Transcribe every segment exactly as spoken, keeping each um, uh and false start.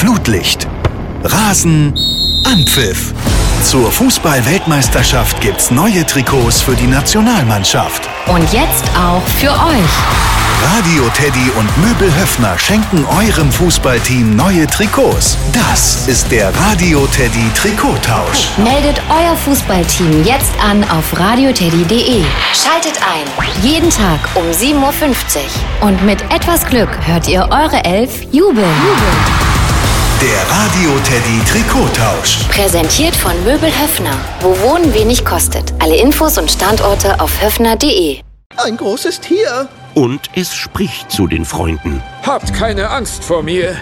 Flutlicht. Rasen, Anpfiff. Zur Fußball-Weltmeisterschaft gibt's neue Trikots für die Nationalmannschaft. Und jetzt auch für euch. Radio Teddy und Möbel Höffner schenken eurem Fußballteam neue Trikots. Das ist der Radio Teddy Trikottausch. Meldet euer Fußballteam jetzt an auf radioteddy punkt de. Schaltet ein. Jeden Tag um sieben Uhr fünfzig. Und mit etwas Glück hört ihr eure Elf jubeln. Der Radio Teddy Trikottausch. Präsentiert von Möbel Höffner. Wo Wohnen wenig kostet. Alle Infos und Standorte auf höffner punkt de. Ein großes Tier. Und es spricht zu den Freunden. Habt keine Angst vor mir.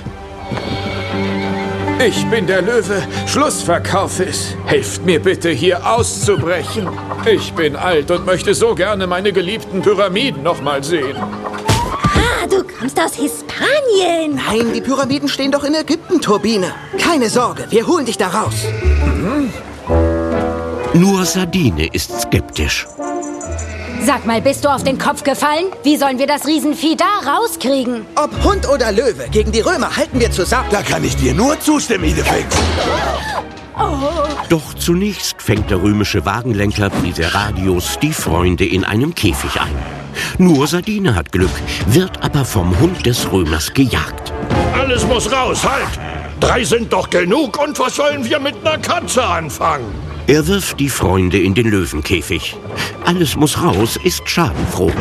Ich bin der Löwe. Schlussverkauf ist. Helft mir bitte, hier auszubrechen. Ich bin alt und möchte so gerne meine geliebten Pyramiden noch mal sehen. Ah, du kommst aus Hispanien. Nein, die Pyramiden stehen doch in Ägypten, Turbine. Keine Sorge, wir holen dich da raus. Mhm. Nur Sardine ist skeptisch. Sag mal, bist du auf den Kopf gefallen? Wie sollen wir das Riesenvieh da rauskriegen? Ob Hund oder Löwe, gegen die Römer halten wir zusammen. Da kann ich dir nur zustimmen, Idefix. Oh. Doch zunächst fängt der römische Wagenlenker Priseradius die Freunde in einem Käfig ein. Nur Sardine hat Glück, wird aber vom Hund des Römers gejagt. Alles muss raus, halt! Drei sind doch genug, und was sollen wir mit einer Katze anfangen? Er wirft die Freunde in den Löwenkäfig. Alles muss raus, ist schadenfroh.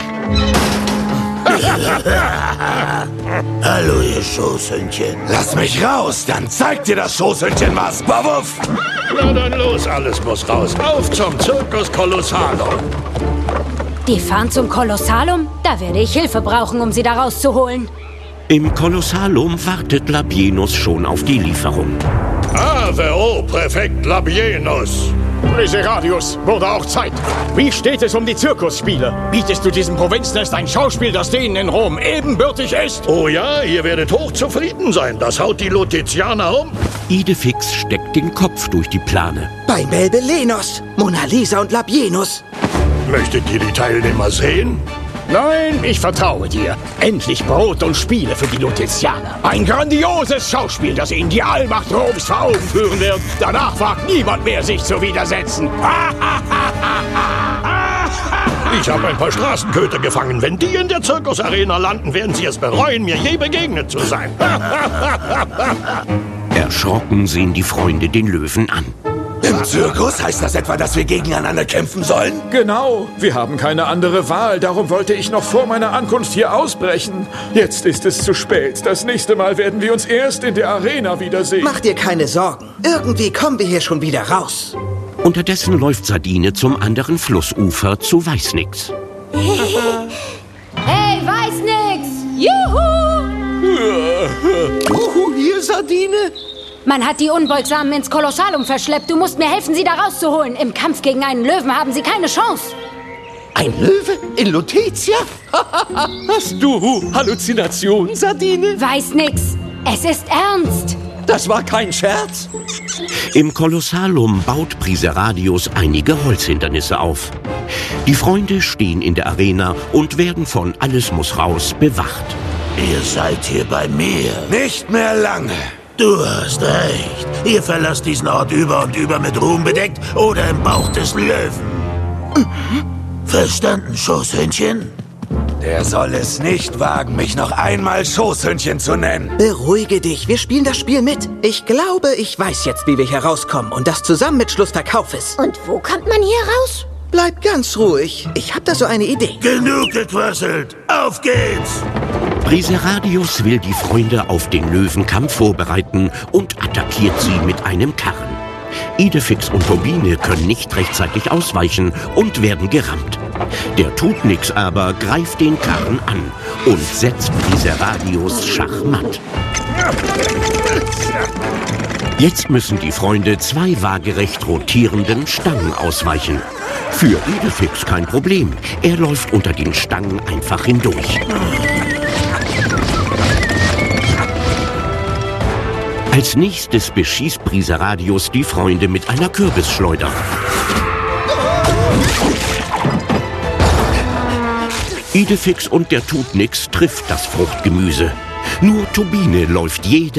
Hallo, ihr Schoßhündchen. Lass mich raus, dann zeigt dir das Schoßhündchen was. Bawuff! Na dann los, alles muss raus. Auf zum Circus Kolossalum. Die fahren zum Kolossalum? Da werde ich Hilfe brauchen, um sie da rauszuholen. Im Kolossalum wartet Labienus schon auf die Lieferung. Ave, oh, Präfekt Labienus. Priseradius, wurde auch Zeit. Wie steht es um die Zirkusspiele? Bietest du diesem Provinznest ein Schauspiel, das denen in Rom ebenbürtig ist? Oh ja, ihr werdet hochzufrieden sein. Das haut die Lutizianer um. Idefix steckt den Kopf durch die Plane. Bei Melbelenos, Mona Lisa und Labienus. Möchtet ihr die Teilnehmer sehen? Nein, ich vertraue dir. Endlich Brot und Spiele für die Lutizianer. Ein grandioses Schauspiel, das ihnen die Allmacht Roms vor Augen führen wird. Danach wagt niemand mehr, sich zu widersetzen. Ich habe ein paar Straßenköter gefangen. Wenn die in der Zirkusarena landen, werden sie es bereuen, mir je begegnet zu sein. Erschrocken sehen die Freunde den Löwen an. Im Zirkus heißt das etwa, dass wir gegeneinander kämpfen sollen? Genau, wir haben keine andere Wahl. Darum wollte ich noch vor meiner Ankunft hier ausbrechen. Jetzt ist es zu spät. Das nächste Mal werden wir uns erst in der Arena wiedersehen. Mach dir keine Sorgen. Irgendwie kommen wir hier schon wieder raus. Unterdessen läuft Sardine zum anderen Flussufer zu Weißnix. Hey, Weißnix! Juhu! Juhu, hier, Sardine. Man hat die Unbeugsamen ins Kolossalum verschleppt. Du musst mir helfen, sie da rauszuholen. Im Kampf gegen einen Löwen haben sie keine Chance. Ein Löwe in Lutetia? Hast du Halluzinationen, Sardine? Weiß nix. Es ist ernst. Das war kein Scherz. Im Kolossalum baut Priseradius einige Holzhindernisse auf. Die Freunde stehen in der Arena und werden von Alles muss raus bewacht. Ihr seid hier bei mir. Nicht mehr lange. Du hast recht. Ihr verlasst diesen Ort über und über mit Ruhm bedeckt oder im Bauch des Löwen. Verstanden, Schoßhündchen? Der soll es nicht wagen, mich noch einmal Schoßhündchen zu nennen. Beruhige dich, wir spielen das Spiel mit. Ich glaube, ich weiß jetzt, wie wir hier rauskommen. Und das zusammen mit Schlussverkauf ist. Und wo kommt man hier raus? Bleib ganz ruhig. Ich habe da so eine Idee. Genug gequasselt. Auf geht's! Priseradius will die Freunde auf den Löwenkampf vorbereiten und attackiert sie mit einem Karren. Idefix und Turbine können nicht rechtzeitig ausweichen und werden gerammt. Der Tutnix aber greift den Karren an und setzt Priseradius schachmatt. Jetzt müssen die Freunde zwei waagerecht rotierenden Stangen ausweichen. Für Idefix kein Problem. Er läuft unter den Stangen einfach hindurch. Als nächstes beschießt Priseradius die Freunde mit einer Kürbisschleuder. Idefix und der Tutnix trifft das Fruchtgemüse. Nur Turbine läuft jede